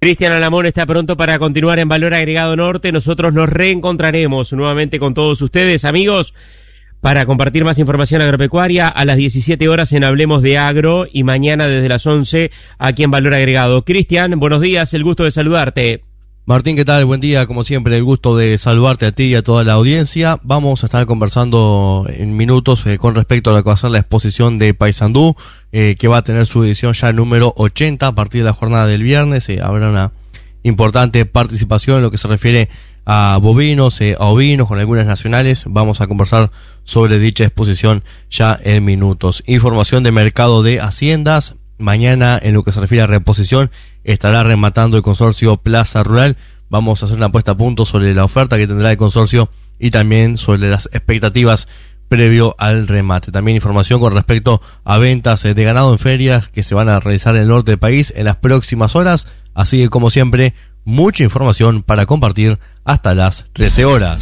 Cristian Alamón está pronto para continuar en Valor Agregado Norte. Nosotros nos reencontraremos nuevamente con todos ustedes, amigos, para compartir más información agropecuaria a las 17 horas en Hablemos de Agro y mañana desde las 11 aquí en Valor Agregado. Cristian, buenos días, el gusto de saludarte. Martín, ¿qué tal? Buen día, como siempre, el gusto de saludarte a ti y a toda la audiencia. Vamos a estar conversando en minutos con respecto a lo que va a ser la exposición de Paysandú, que va a tener su edición ya número 80 a partir de la jornada del viernes. Habrá una importante participación en lo que se refiere a bovinos, a ovinos, con algunas nacionales. Vamos a conversar sobre dicha exposición ya en minutos. Información de mercado de haciendas. Mañana, en lo que se refiere a reposición, estará rematando el consorcio Plaza Rural. Vamos a hacer una puesta a punto sobre la oferta que tendrá el consorcio y también sobre las expectativas previo al remate. También información con respecto a ventas de ganado en ferias que se van a realizar en el norte del país en las próximas horas. Así que, como siempre, mucha información para compartir hasta las 13 horas.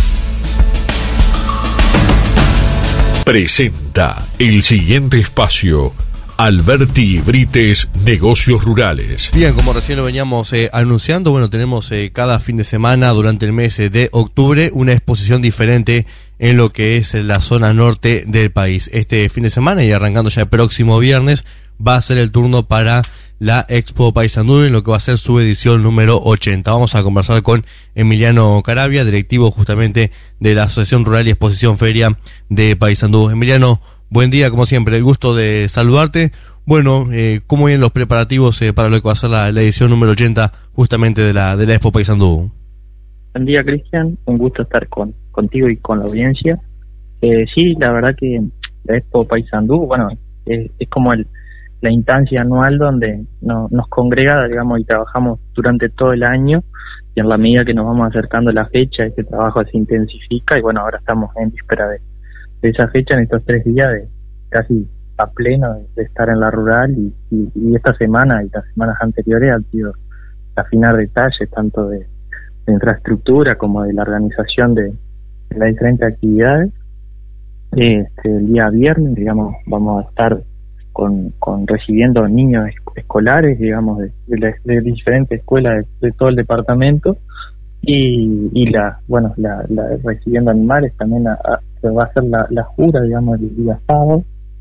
Presenta el siguiente espacio. Alberti Brites, Negocios Rurales. Bien, como recién lo veníamos anunciando, bueno, tenemos cada fin de semana durante el mes de octubre una exposición diferente en lo que es la zona norte del país. Este fin de semana y arrancando ya el próximo viernes va a ser el turno para la Expo Paysandú en lo que va a ser su edición número 80. Vamos a conversar con Emiliano Caravia, directivo justamente de la Asociación Rural y Exposición Feria de Paysandú. Emiliano, buen día, como siempre, el gusto de saludarte. Bueno, ¿cómo vienen los preparativos para lo que va a ser la edición número 80 justamente de la Expo Paysandú? Buen día, Cristian, un gusto estar contigo y con la audiencia. Sí, la verdad que la Expo Paysandú, bueno, es como la instancia anual donde nos congrega, digamos, y trabajamos durante todo el año, y en la medida que nos vamos acercando a la fecha, ese trabajo se intensifica, y bueno, ahora estamos en víspera de esa fecha, en estos 3 días de casi a pleno de estar en la rural, y esta semana y las semanas anteriores han sido afinar detalles tanto de infraestructura como de la organización de las diferentes actividades. El día viernes, digamos, vamos a estar con recibiendo niños escolares, digamos, de diferentes escuelas de todo el departamento, y la recibiendo animales también se va a hacer la jura, digamos, el día sábado,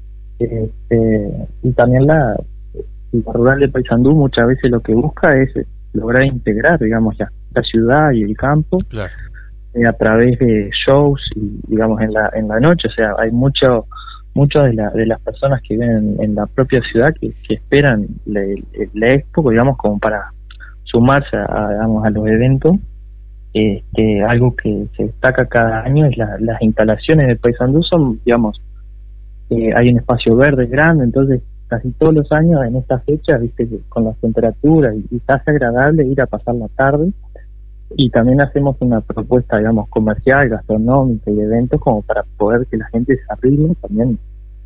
y también la rural de Paysandú muchas veces lo que busca es lograr integrar, digamos, la ciudad y el campo. Claro. A través de shows y, digamos, en la noche. O sea, hay mucho de las personas que viven en la propia ciudad que esperan la expo, digamos, como para sumarse a los eventos. Algo que se destaca cada año es las instalaciones de Paysandú. Son, digamos, hay un espacio verde grande, entonces casi todos los años en esta fecha, viste, con las temperaturas y se hace agradable ir a pasar la tarde. Y también hacemos una propuesta, digamos, comercial, gastronómica y de eventos como para poder que la gente se arrime, también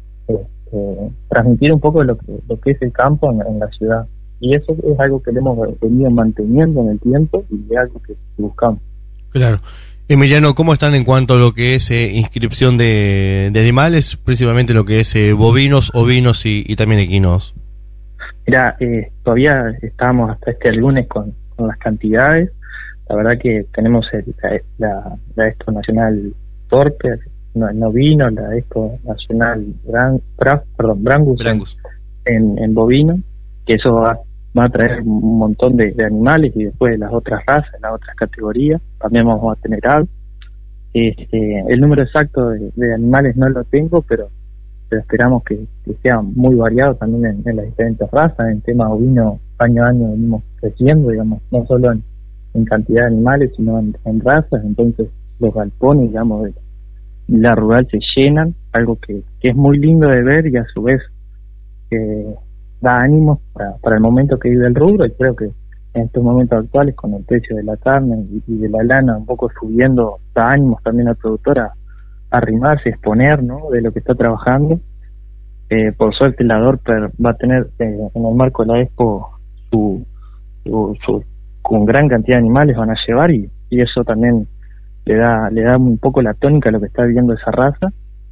transmitir un poco lo que es el campo en la ciudad. Y eso es algo que le hemos venido manteniendo en el tiempo y es algo que buscamos. Claro. Emiliano, ¿cómo están en cuanto a lo que es inscripción de animales, principalmente lo que es bovinos, ovinos y también equinos? Mira, todavía estábamos hasta este lunes con las cantidades. La verdad que tenemos la Expo Nacional Torpe, no vino, la Expo Nacional Brangus. En bovino, que eso va a traer un montón de animales, y después de las otras razas, las otras categorías, también vamos a tener algo. El número exacto de animales no lo tengo, pero esperamos que sea muy variado también en las diferentes razas. En tema ovino, año a año venimos creciendo, digamos, no solo en cantidad de animales, sino en razas. Entonces los galpones, digamos, de la rural se llenan, algo que es muy lindo de ver, y a su vez da ánimos para el momento que vive el rubro. Y creo que en estos momentos actuales, con el precio de la carne y de la lana un poco subiendo, da ánimos también al productor a arrimarse, exponer, ¿no?, de lo que está trabajando. Por suerte la Dorper va a tener en el marco de la Expo su con gran cantidad de animales van a llevar, y eso también le da un poco la tónica a lo que está viviendo esa raza.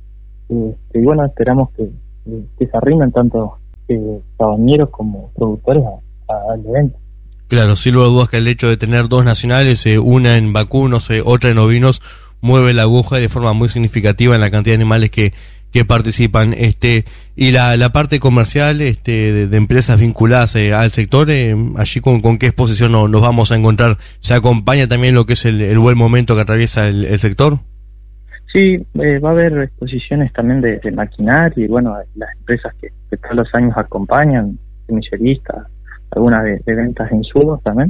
Y bueno, esperamos que se arrimen tanto cabañeros como productores al evento. Claro, sin lugar a dudas que el hecho de tener dos nacionales, una en vacunos, otra en ovinos, mueve la aguja de forma muy significativa en la cantidad de animales que participan. Y la parte comercial de empresas vinculadas al sector, allí con qué exposición nos vamos a encontrar. ¿Se acompaña también lo que es el buen momento que atraviesa el sector? Sí, va a haber exposiciones también de maquinaria y bueno, las empresas que todos los años acompañan, semilleristas, algunas de ventas de insumos también.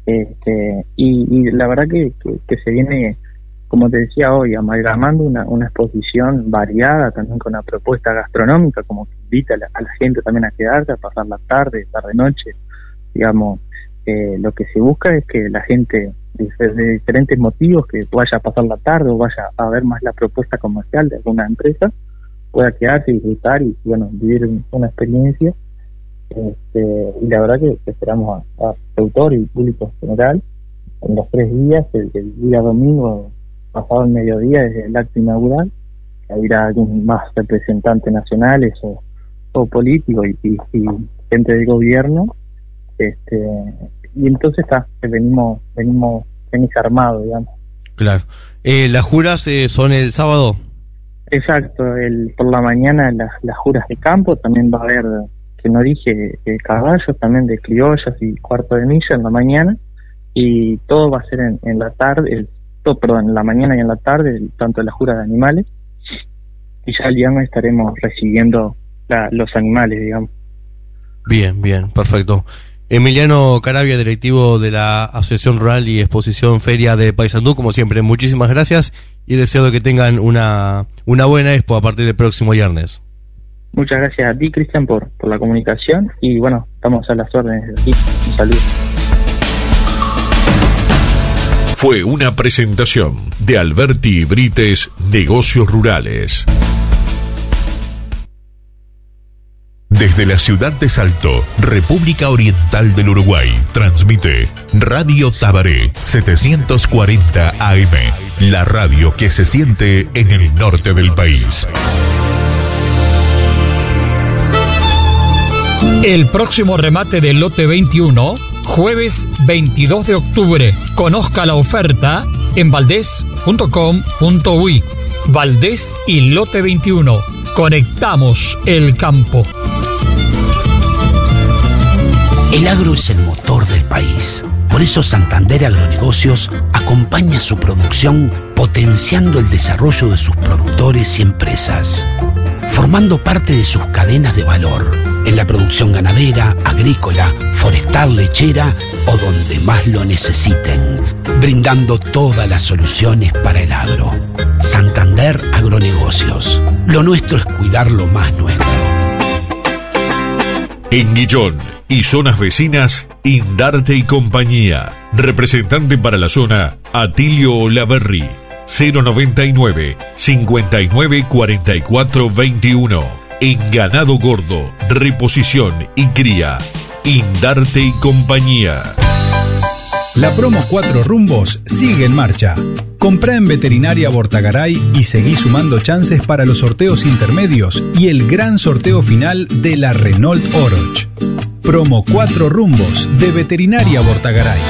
Y la verdad que se viene, como te decía hoy, amalgamando una exposición variada, también con una propuesta gastronómica, como que invita a la gente también a quedarse, a pasar la tarde, noche, digamos. Lo que se busca es que la gente, de diferentes motivos, que vaya a pasar la tarde o vaya a ver más la propuesta comercial de alguna empresa, pueda quedarse y disfrutar y bueno, vivir una experiencia. Y la verdad que esperamos a productor y público en general en los 3 días, el día domingo pasado el mediodía desde el acto inaugural, habrá algún más representantes nacionales o políticos y gente del gobierno, y entonces venimos armados, digamos. Claro. ¿Las juras son el sábado? Exacto, por la mañana las juras de campo, también va a haber, que no dije, caballos también de criollas y cuarto de milla en la mañana, y todo va a ser en la tarde, en la mañana y en la tarde, tanto la jura de animales, y ya el viernes estaremos recibiendo los animales, digamos. Bien, perfecto. Emiliano Caravia, directivo de la Asociación Rural y Exposición Feria de Paysandú, como siempre, muchísimas gracias y deseo de que tengan una buena expo a partir del próximo viernes. Muchas gracias a ti, Cristian, por la comunicación y bueno, estamos a las órdenes de aquí. Un saludo. Fue una presentación de Alberti Brites Negocios Rurales. Desde la ciudad de Salto, República Oriental del Uruguay, transmite Radio Tabaré 740 AM, la radio que se siente en el norte del país. El próximo remate del lote 21, jueves 22 de octubre. Conozca la oferta en valdés.com.uy. Valdés y lote 21. Conectamos el campo. El agro es el motor del país. Por eso Santander Agronegocios acompaña su producción potenciando el desarrollo de sus productores y empresas, formando parte de sus cadenas de valor en la producción ganadera, agrícola, forestal, lechera o donde más lo necesiten, brindando todas las soluciones para el agro. Santander Agronegocios. Lo nuestro es cuidar lo más nuestro. En Guillón y zonas vecinas, Indarte y Compañía. Representante para la zona, Atilio Olaverri. 099 59 44 21. En ganado gordo, reposición y cría, Indarte y Compañía. La promo 4 rumbos sigue en marcha. Comprá en Veterinaria Bortagaray y seguí sumando chances para los sorteos intermedios y el gran sorteo final de la Renault Oroch. Promo 4 rumbos de Veterinaria Bortagaray.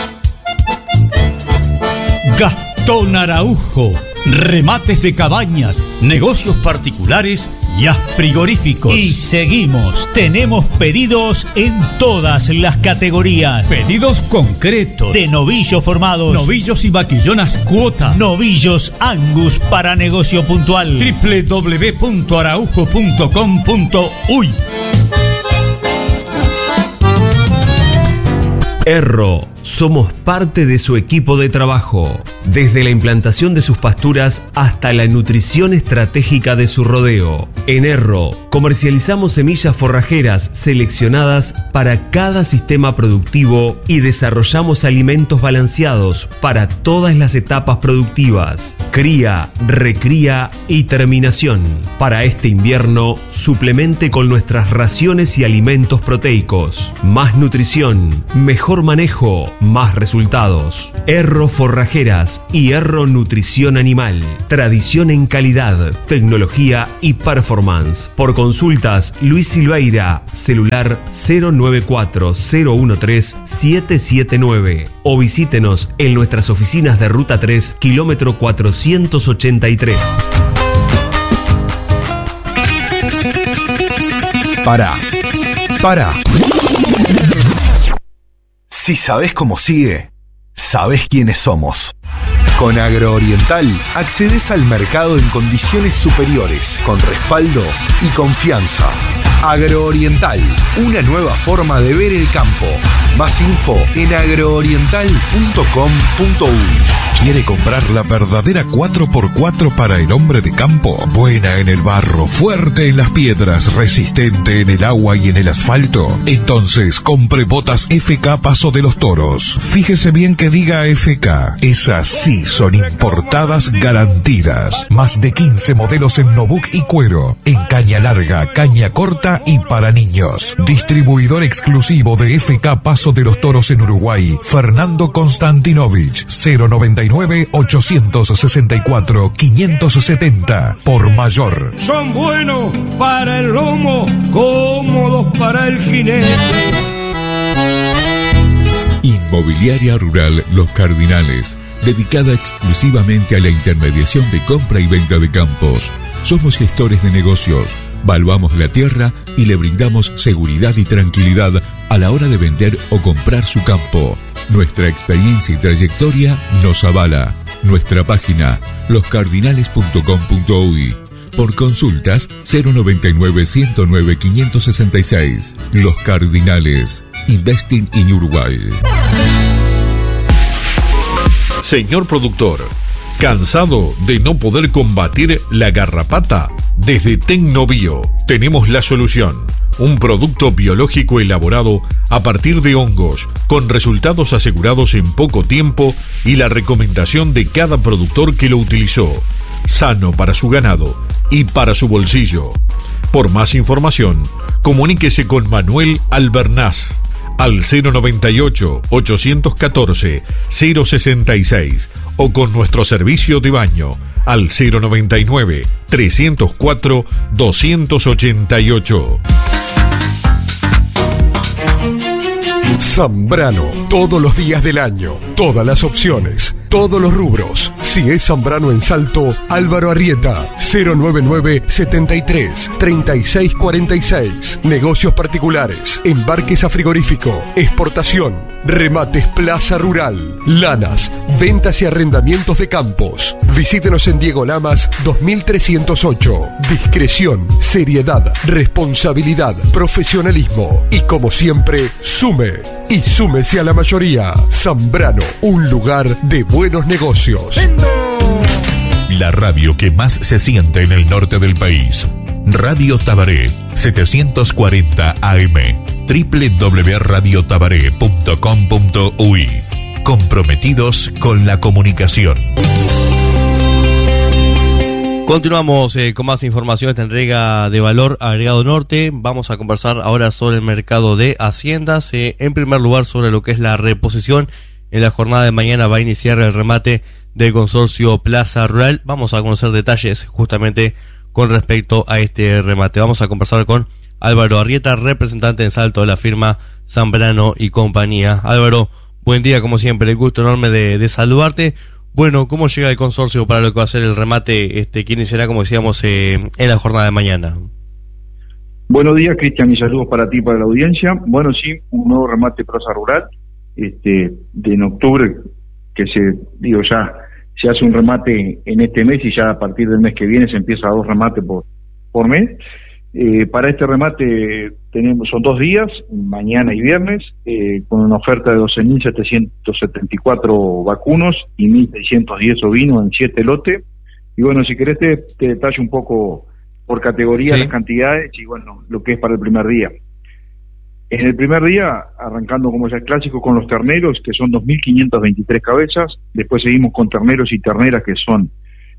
Gastón Araujo. Remates de cabañas, negocios particulares y frigoríficos. Y seguimos, tenemos pedidos en todas las categorías. Pedidos concretos de novillos formados, novillos y vaquillonas cuota, novillos Angus para negocio puntual. www.araujo.com.uy. Erro, somos parte de su equipo de trabajo, desde la implantación de sus pasturas hasta la nutrición estratégica de su rodeo. En Erro, comercializamos semillas forrajeras seleccionadas para cada sistema productivo y desarrollamos alimentos balanceados para todas las etapas productivas: cría, recría y terminación. Para este invierno, suplemente con nuestras raciones y alimentos proteicos. Más nutrición, mejor manejo más resultados. Erro Forrajeras y Erro Nutrición Animal. Tradición en calidad, tecnología y performance. Por consultas, Luis Silveira, celular 094-013-779. O visítenos en nuestras oficinas de Ruta 3, kilómetro 483. Pará. Si sabés cómo sigue, sabés quiénes somos. Con Agrooriental accedes al mercado en condiciones superiores, con respaldo y confianza. Agrooriental, una nueva forma de ver el campo. Más info en agrooriental.com.uy. ¿Quiere comprar la verdadera 4x4 para el hombre de campo? Buena en el barro, fuerte en las piedras, resistente en el agua y en el asfalto. Entonces, compre botas FK Paso de los Toros. Fíjese bien que diga FK. Esas sí son importadas garantidas. Más de 15 modelos en Nobuk y cuero. En caña larga, caña corta y para niños. Distribuidor exclusivo de FK Paso de los Toros en Uruguay. Fernando Konstantinovich. 099-864-570 por mayor. Son buenos para el lomo, cómodos para el jinete. Inmobiliaria Rural Los Cardinales, dedicada exclusivamente a la intermediación de compra y venta de campos. Somos gestores de negocios, valuamos la tierra y le brindamos seguridad y tranquilidad a la hora de vender o comprar su campo. Nuestra experiencia y trayectoria nos avala. Nuestra página, loscardinales.com.uy. Por consultas, 099-109-566. Los Cardinales. Investing in Uruguay. Señor productor, ¿cansado de no poder combatir la garrapata? Desde Tecnobio tenemos la solución. Un producto biológico elaborado a partir de hongos, con resultados asegurados en poco tiempo y la recomendación de cada productor que lo utilizó. Sano para su ganado y para su bolsillo. Por más información, comuníquese con Manuel Albernaz al 098-814-066 o con nuestro servicio de baño al 099-304-288. Zambrano, todos los días del año, todas las opciones, todos los rubros. Si es Zambrano en Salto, Álvaro Arrieta, 099-73-3646. Negocios particulares, embarques a frigorífico, exportación, remates Plaza Rural, lanas, ventas y arrendamientos de campos. Visítenos en Diego Lamas 2308. Discreción, seriedad, responsabilidad, profesionalismo y como siempre, sume y súmese a la mayoría. Zambrano, un lugar de buenos negocios. La radio que más se siente en el norte del país. Radio Tabaré, 740 AM. www.radiotabaré.com.uy. Comprometidos con la comunicación. Continuamos con más información de esta entrega de Valor Agregado Norte. Vamos a conversar ahora sobre el mercado de haciendas. En primer lugar, sobre lo que es la reposición. En la jornada de mañana va a iniciar el remate del consorcio Plaza Rural. Vamos a conocer detalles justamente con respecto a este remate. Vamos a conversar con Álvaro Arrieta, representante en Salto de la firma Zambrano y compañía. Álvaro, buen día, como siempre, el gusto enorme de saludarte. Bueno, ¿cómo llega el consorcio para lo que va a ser el remate que iniciará, como decíamos, en la jornada de mañana? Buenos días, Cristian, y saludos para ti y para la audiencia. Bueno, sí, un nuevo remate Plaza Rural, en octubre, que ya se hace un remate en este mes y ya a partir del mes que viene se empieza a 2 remates por mes. Para este remate son 2 días, mañana y viernes, con una oferta de 12.774 vacunos y 1.610 ovinos en 7 lotes. Y bueno, si querés te detallo un poco por categoría las cantidades y bueno, lo que es para el primer día. En el primer día, arrancando como ya es clásico con los terneros, que son 2.523 cabezas, después seguimos con terneros y terneras, que son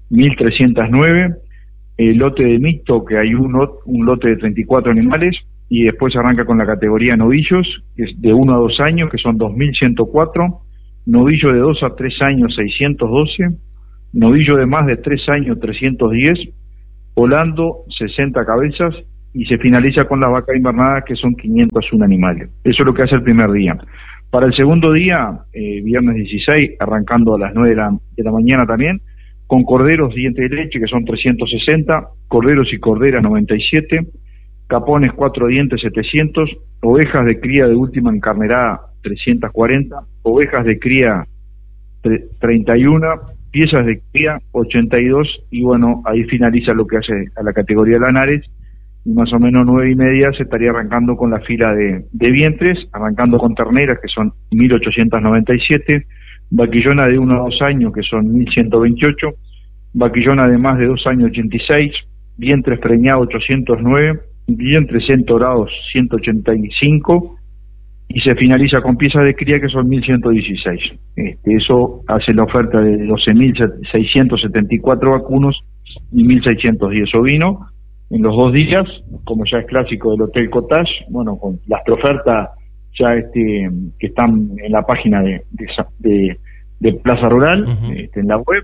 1.309, el lote de mixto, que hay un lote de 34 animales, y después arranca con la categoría novillos, que es de 1 a 2 años, que son 2.104, novillo de 2 a 3 años 612, novillo de más de 3 años 310, volando 60 cabezas, y se finaliza con las vacas invernadas, que son 501 animales. Eso es lo que hace el primer día. Para el segundo día, viernes 16, arrancando a las 9 de la mañana también, con corderos dientes de leche, que son 360, corderos y corderas 97, capones 4 dientes 700, ovejas de cría de última encarnerada 340, ovejas de cría 31, piezas de cría 82, y bueno, ahí finaliza lo que hace a la categoría de Lanares, y más o menos 9:30 se estaría arrancando con la fila de vientres, arrancando con terneras, que son 1.897, vaquillona de 1 a 2 años, que son 1.128, vaquillona de más de 2 años 86, vientres preñados 809, vientres centorados 185, y se finaliza con piezas de cría, que son 1.116. Eso hace la oferta de 12.674 vacunos y 1.610 ovinos en los 2 días, como ya es clásico del Hotel Cottage, bueno, con las ofertas ya que están en la página de Plaza Rural, en la web,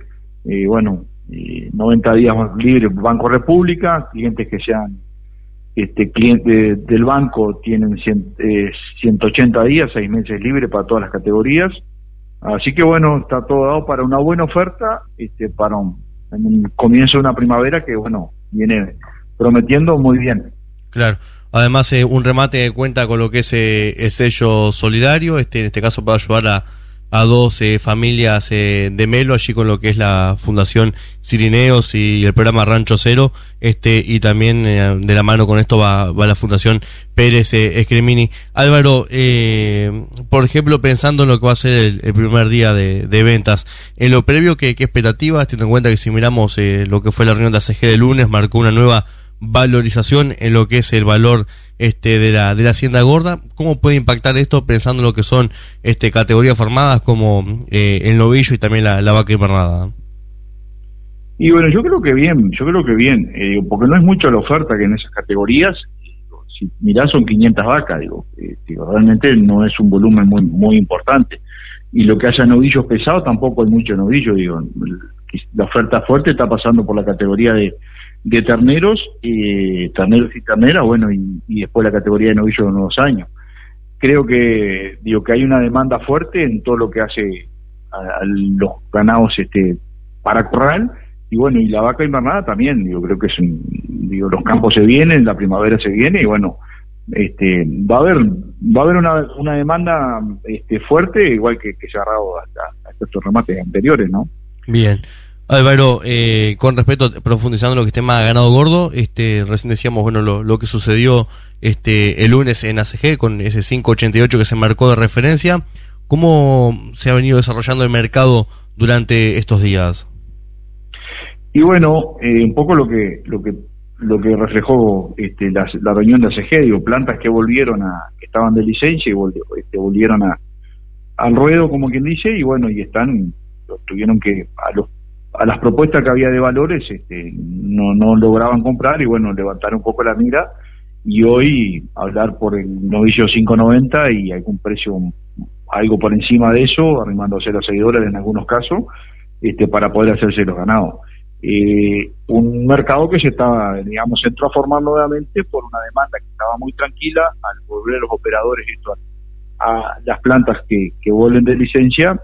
90 días libres Banco República, clientes que sean clientes del banco tienen 180 días, 6 meses libres para todas las categorías, así que bueno, está todo dado para una buena oferta, para un comienzo de una primavera que bueno, viene prometiendo muy bien. Claro, además un remate cuenta con lo que es el sello solidario, en este caso para ayudar a 2 familias de Melo, allí con lo que es la Fundación Cirineos y el programa Rancho Cero, y también de la mano con esto va la Fundación Pérez Escremini. Álvaro, por ejemplo, pensando en lo que va a ser el primer día de ventas, en lo previo, ¿qué expectativas, teniendo en cuenta que si miramos lo que fue la reunión de ACG de lunes, marcó una nueva valorización en lo que es el valor de la hacienda gorda? ¿Cómo puede impactar esto pensando en lo que son categorías formadas como el novillo y también la vaca invernada? Y bueno, yo creo que bien, porque no es mucho la oferta que en esas categorías, si mirás son 500 vacas, realmente no es un volumen muy importante, y lo que haya novillos pesados tampoco hay mucho novillo, la oferta fuerte está pasando por la categoría de terneros y terneras, bueno, y después la categoría de novillos de 1 a 2 años. Creo que hay una demanda fuerte en todo lo que hace a los ganados para corral, y bueno, y la vaca invernada también, creo que los campos se vienen, la primavera se viene, y bueno, va a haber una demanda fuerte, igual que se ha dado hasta estos remates anteriores, ¿no? Bien. Álvaro, con respecto, profundizando en lo que es tema ganado gordo, recién decíamos, bueno, lo que sucedió el lunes en ACG con ese 5.88 que se marcó de referencia. ¿Cómo se ha venido desarrollando el mercado durante estos días? Y bueno, un poco lo que reflejó la reunión de ACG, plantas que que estaban de licencia y volvieron al ruedo, como quien dice, y bueno, tuvieron que a las propuestas que había de valores no lograban comprar, y bueno, levantar un poco la mira, y hoy hablar por el novillo 5.90 y algún precio algo por encima de eso, arrimándose los $6 en algunos casos, para poder hacerse los ganados. Un mercado que se entró a formar nuevamente por una demanda que estaba muy tranquila, al volver los operadores a las plantas que vuelven de licencia,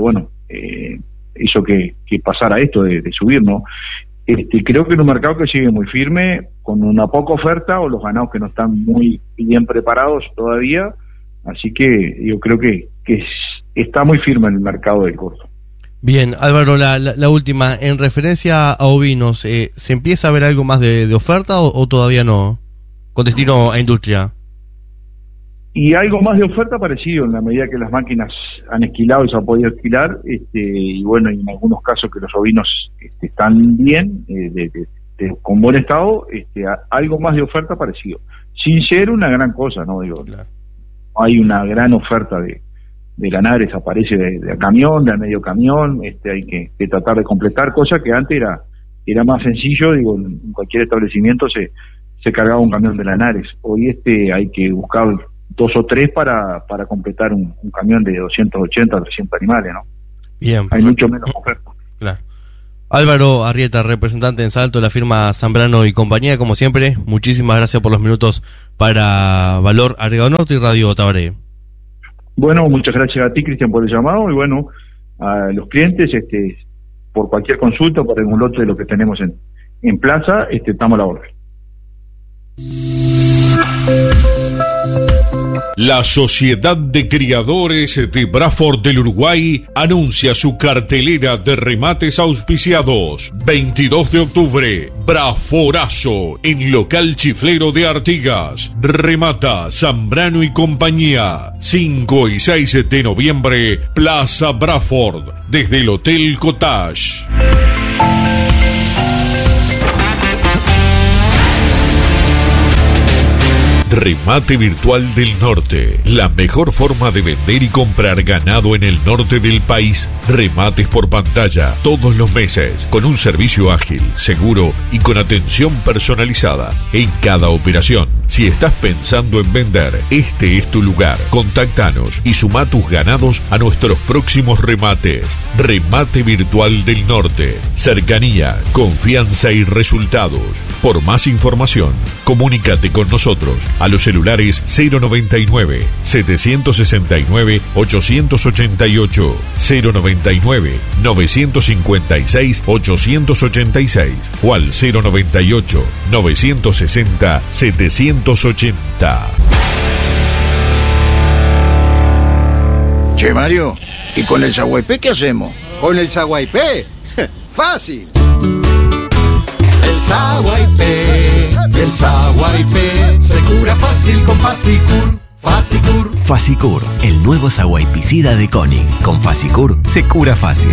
hizo que pasara esto de subir, ¿no? Creo que en un mercado que sigue muy firme, con una poca oferta, o los ganados que no están muy bien preparados todavía, así que yo creo que está muy firme el mercado del corto. Bien, Álvaro, la última, en referencia a ovinos, ¿se empieza a ver algo más de oferta o todavía no? Con destino a industria. Y algo más de oferta parecido, en la medida que las máquinas han esquilado y se ha podido esquilar, y bueno, y en algunos casos que los ovinos están bien, con buen estado, algo más de oferta parecido. Sin ser una gran cosa, ¿no? Claro. Hay una gran oferta de Lanares, aparece de camión, de medio camión, hay que tratar de completar, cosa que antes era más sencillo, en cualquier establecimiento se se cargaba un camión de Lanares. Hoy hay que buscar 2 o 3 para completar un camión de 280 a 300 animales, ¿no? Bien. Hay mucho menos oferta. Claro. Álvaro Arrieta, representante en Salto de la firma Zambrano y compañía, como siempre, muchísimas gracias por los minutos para Valor Agregado Norte y Radio Tabaré. Bueno, muchas gracias a ti, Cristian, por el llamado, y bueno, a los clientes, por cualquier consulta, por algún lote de lo que tenemos en plaza, estamos a la orden. La Sociedad de Criadores de Braford del Uruguay anuncia su cartelera de remates auspiciados. 22 de octubre, Braforazo, en local Chiflero de Artigas. Remata Zambrano y compañía. 5 y 6 de noviembre, Plaza Braford, desde el Hotel Cottage. Remate Virtual del Norte, la mejor forma de vender y comprar ganado en el norte del país. Remates por pantalla todos los meses, con un servicio ágil, seguro y con atención personalizada en cada operación. Si estás pensando en vender, este es tu lugar. Contáctanos y suma tus ganados a nuestros próximos remates. Remate Virtual del Norte, cercanía, confianza y resultados. Por más información, comunícate con nosotros a los celulares 099 769 888, 099 956 886 o al 098 960 780. Che, Mario, ¿y con el Zaguaypé qué hacemos? ¿Con el Zaguaypé? ¡Fácil! El Zaguaypé se cura fácil con Fasicur. Fasicur, el nuevo zaguaypicida de Koenig. Con Fasicur se cura fácil.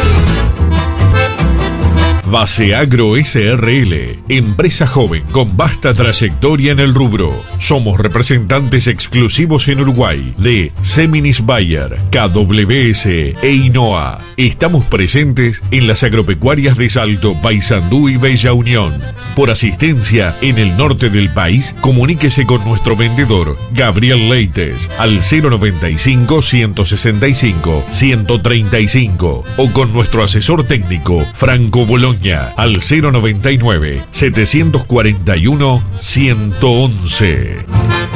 Base Agro SRL, empresa joven con vasta trayectoria en el rubro. Somos representantes exclusivos en Uruguay de Seminis Bayer, KWS e INOA. Estamos presentes en las agropecuarias de Salto, Paysandú y Bella Unión. Por asistencia en el norte del país, comuníquese con nuestro vendedor Gabriel Leites al 095 165 135 o con nuestro asesor técnico Franco Boloña al 099 741 111.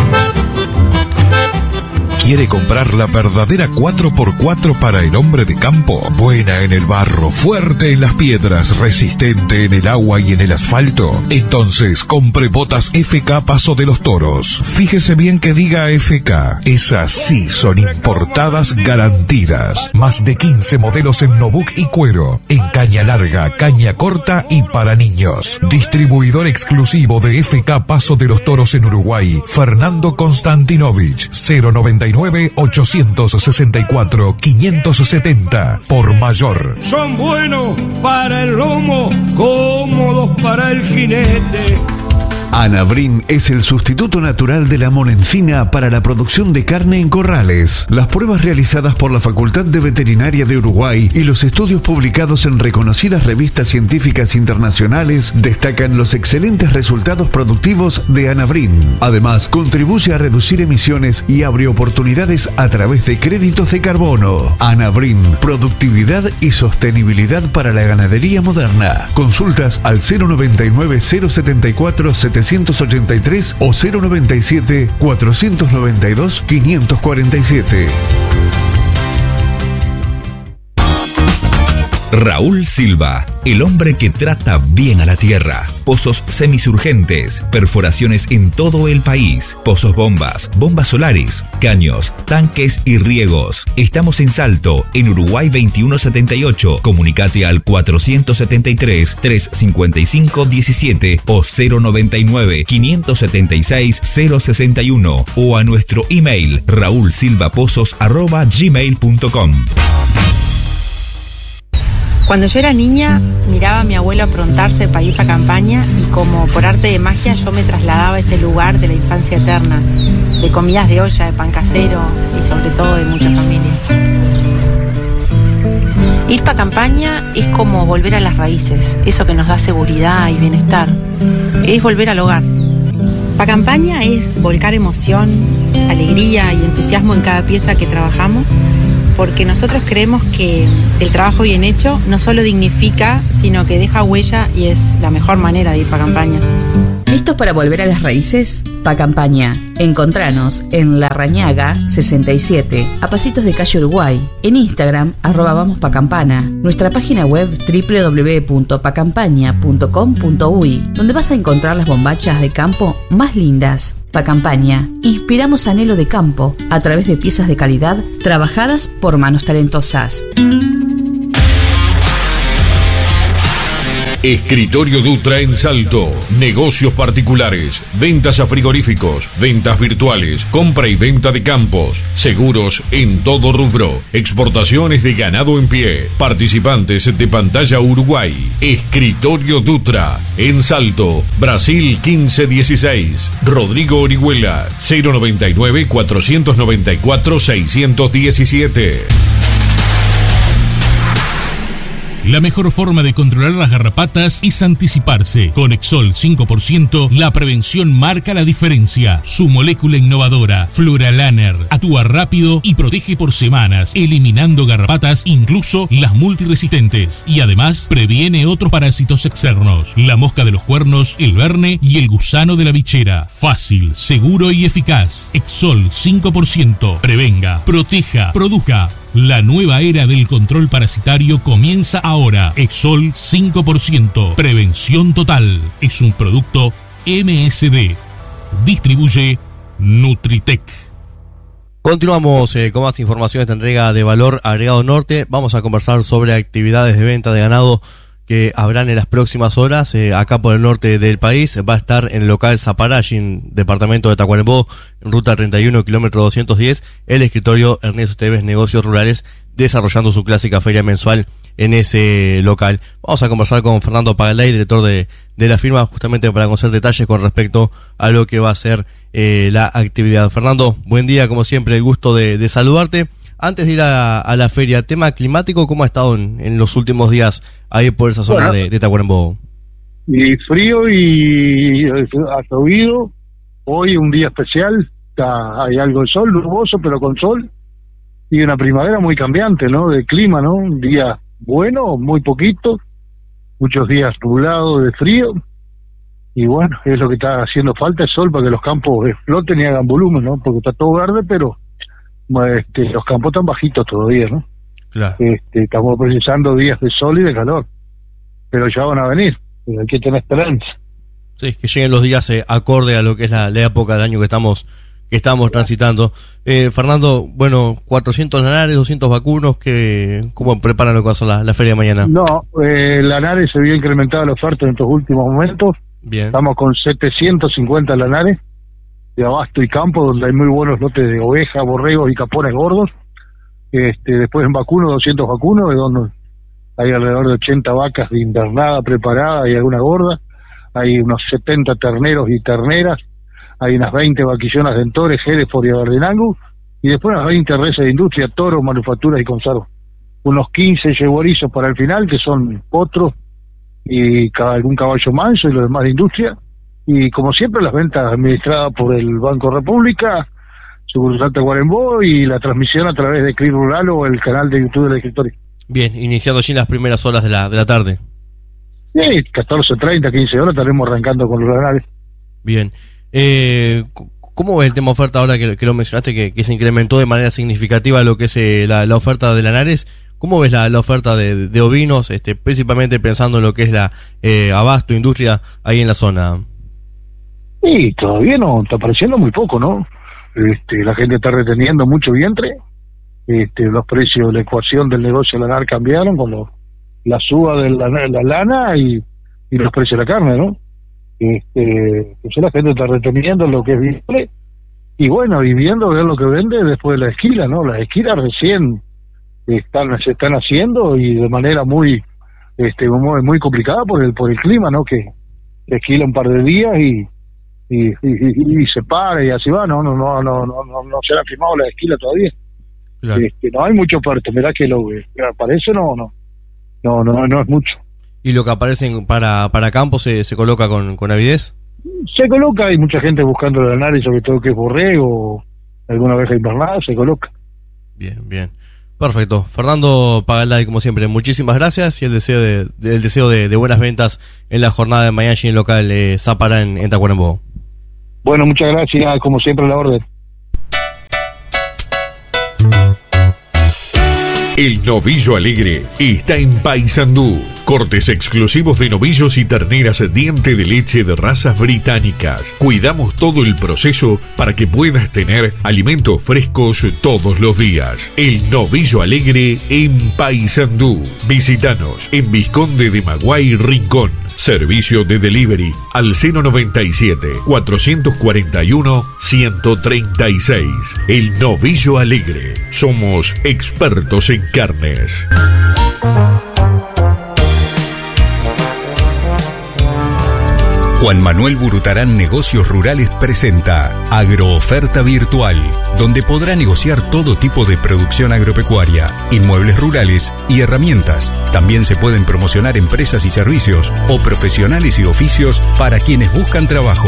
¿Quiere comprar la verdadera 4x4 para el hombre de campo? Buena en el barro, fuerte en las piedras, resistente en el agua y en el asfalto. Entonces compre botas FK Paso de los Toros. Fíjese bien que diga FK. Esas sí son importadas garantidas. Más de 15 modelos en Nobuk y cuero. En caña larga, caña corta y para niños. Distribuidor exclusivo de FK Paso de los Toros en Uruguay, Fernando Konstantinovich. 099 864 570 por mayor. Son buenos para el lomo, cómodos para el jinete. Anabrin es el sustituto natural de la monencina para la producción de carne en corrales. Las pruebas realizadas por la Facultad de Veterinaria de Uruguay y los estudios publicados en reconocidas revistas científicas internacionales destacan los excelentes resultados productivos de Anabrin. Además, contribuye a reducir emisiones y abre oportunidades a través de créditos de carbono. Anabrin, productividad y sostenibilidad para la ganadería moderna. Consultas al 099 074 783 o 097 492 547. Raúl Silva, el hombre que trata bien a la tierra. Pozos semisurgentes, perforaciones en todo el país, pozos bombas, bombas solares, caños, tanques y riegos. Estamos en Salto, en Uruguay 2178. Comunicate al 473-355-17 o 099-576-061 o a nuestro email raulsilvapozos@gmail.com. Cuando yo era niña, miraba a mi abuelo aprontarse para ir para campaña y como por arte de magia yo me trasladaba a ese lugar de la infancia eterna, de comidas de olla, de pan casero y sobre todo de mucha familia. Ir para campaña es como volver a las raíces, eso que nos da seguridad y bienestar. Es volver al hogar. Pacampaña es volcar emoción, alegría y entusiasmo en cada pieza que trabajamos, porque nosotros creemos que el trabajo bien hecho no solo dignifica, sino que deja huella y es la mejor manera de ir pa' campaña. ¿Listos para volver a las raíces? Pacampaña. Encontranos en La Rañaga 67, a pasitos de calle Uruguay. En Instagram, @vamospacampana. Nuestra página web www.pacampaña.com.uy, donde vas a encontrar las bombachas de campo más lindas. Pacampaña. Inspiramos anhelo de campo a través de piezas de calidad trabajadas por manos talentosas. Escritorio Dutra en Salto. Negocios particulares, ventas a frigoríficos, ventas virtuales, compra y venta de campos, seguros en todo rubro, exportaciones de ganado en pie, participantes de Pantalla Uruguay. Escritorio Dutra en Salto, Brasil 1516. Rodrigo Orihuela, 099 494 617. La mejor forma de controlar las garrapatas es anticiparse. Con Exol 5%, la prevención marca la diferencia. Su molécula innovadora, Fluralaner, actúa rápido y protege por semanas, eliminando garrapatas, incluso las multiresistentes. Y además, previene otros parásitos externos. La mosca de los cuernos, el verne y el gusano de la bichera. Fácil, seguro y eficaz. Exol 5%. Prevenga, proteja, produzca. La nueva era del control parasitario comienza ahora. Exol 5%. Prevención total. Es un producto MSD. Distribuye Nutritec. Continuamos con más informaciones de entrega de valor agregado norte. Vamos a conversar sobre actividades de venta de ganado que habrán en las próximas horas. Acá por el norte del país va a estar en el local Zaparayin, departamento de Tacuarembó, en ruta 31, kilómetro 210, el escritorio Ernesto Esteves Negocios Rurales, desarrollando su clásica feria mensual en ese local. Vamos a conversar con Fernando Pagalay, director de la firma, justamente para conocer detalles con respecto a lo que va a ser la actividad. Fernando, buen día, como siempre, el gusto de saludarte. Antes de ir a la feria, tema climático, ¿cómo ha estado en los últimos días ahí por esa zona de Tacuarembó? Y frío y ha llovido. Hoy un día especial, hay algo de sol, nuboso, pero con sol. Y una primavera muy cambiante, ¿no? De clima, ¿no? Un día bueno, muy poquito. Muchos días nublados de frío. Y bueno, es lo que está haciendo falta, el sol, para que los campos exploten y hagan volumen, ¿no? Porque está todo verde, pero los campos están bajitos todavía, ¿no? Claro. Estamos precisando días de sol y de calor, pero ya van a venir, hay que tener esperanza. Sí, que lleguen los días acorde a lo que es la época del año que estamos transitando. Fernando, bueno, 400 lanares, 200 vacunos, ¿cómo preparan lo que va a ser la feria de mañana? No, lanares se había incrementado la oferta en estos últimos momentos. Bien. Estamos con 750 lanares de abasto y campo, donde hay muy buenos lotes de ovejas, borregos y capones gordos. Después en vacuno, 200 vacunos, de donde hay alrededor de 80 vacas de invernada preparada y alguna gorda. Hay unos 70 terneros y terneras. Hay unas 20 vaquillonas de Entores, Hereford y Aberdenangus. Y después unas 20 reses de industria, toros, manufacturas y conservas. Unos 15 yeguerizos para el final, que son potros y algún caballo manso y lo demás de industria. Y como siempre, las ventas administradas por el Banco República, Sucursal Tacuarembó, y la transmisión a través de Clip Rural o el canal de YouTube del escritorio. Bien, iniciando allí las primeras horas de la tarde. Sí, 14:30, 15 horas estaremos arrancando con los canales. Bien. ¿Cómo ves el tema oferta ahora que lo mencionaste, que se incrementó de manera significativa lo que es la oferta de lanares? ¿Cómo ves la oferta de ovinos, principalmente pensando en lo que es la abasto, industria ahí en la zona? Sí, todavía no, está apareciendo muy poco, ¿no? La gente está reteniendo mucho vientre. Los precios de la ecuación del negocio lanar cambiaron con la suba de la lana y los precios de la carne, ¿no? Pues la gente está reteniendo lo que es vientre y bueno, y viendo ver lo que vende después de la esquila, ¿no? Las esquilas recién se están haciendo y de manera muy muy complicada por el clima, ¿no? Que esquila un par de días y se para y así va, no se han firmado la esquila todavía. Claro. No hay mucho oferta, mirá que lo que aparece no es mucho. ¿Y lo que aparece para campo se coloca con avidez? se coloca, hay mucha gente buscando el análisis, sobre todo que es borrego, alguna abeja invernada, se coloca. Bien, bien. Perfecto. Fernando Pagalday, como siempre, muchísimas gracias y el deseo de buenas ventas en la jornada de mañana en el local Zápara en Tacuarembó. Bueno, muchas gracias, como siempre a la orden. El Novillo Alegre está en Paysandú. Cortes exclusivos de novillos y terneras diente de leche de razas británicas. Cuidamos todo el proceso para que puedas tener alimentos frescos todos los días. El Novillo Alegre en Paysandú. Visítanos en Vizconde de Maguay, Rincón. Servicio de delivery al 097-441-136. El Novillo Alegre. Somos expertos en carnes. Juan Manuel Burutarán Negocios Rurales presenta Agrooferta Virtual, donde podrá negociar todo tipo de producción agropecuaria, inmuebles rurales y herramientas. También se pueden promocionar empresas y servicios o profesionales y oficios para quienes buscan trabajo.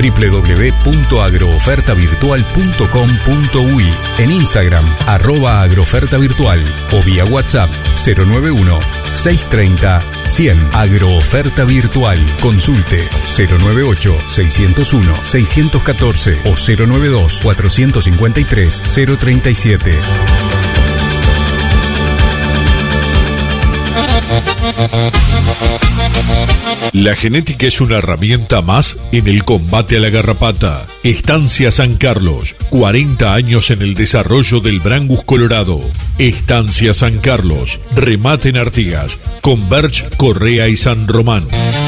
www.agroofertavirtual.com.uy, en Instagram @agroofertavirtual o vía WhatsApp 091-630-100. Agrooferta Virtual. Consulte 098-601-614 o 092-453-037. La genética es una herramienta más en el combate a la garrapata. Estancia San Carlos, 40 años en el desarrollo del Brangus colorado. Estancia San Carlos, remate en Artigas, Converge, Correa y San Román.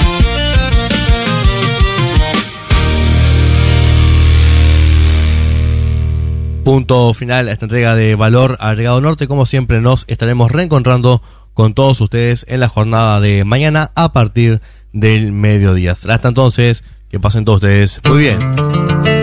Punto final a esta entrega de Valor Agregado Norte. Como siempre, nos estaremos reencontrando con todos ustedes en la jornada de mañana a partir del mediodía. Hasta entonces, que pasen todos ustedes muy bien.